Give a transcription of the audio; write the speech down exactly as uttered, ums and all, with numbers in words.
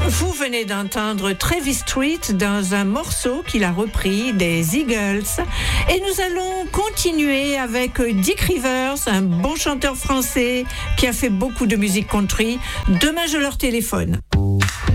Vous venez d'entendre Travis Street dans un morceau qu'il a repris des Eagles. Et nous allons continuer avec Dick Rivers, un bon chanteur français qui a fait beaucoup de musique country. Demain, je leur téléphone.